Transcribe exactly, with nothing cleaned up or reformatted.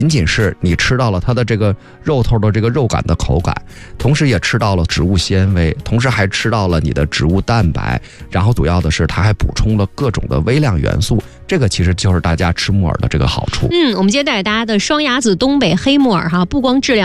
仅仅是你吃到了它的这个肉头的这个肉感的口感，同时也吃到了植物纤维，同时还吃到了你的植物蛋白，然后主要的是它还补充了各种的微量元素，这个其实就是大家吃木耳的这个好处。 嗯，我们今天带给大家的双鸭子东北黑木耳哈，不光质量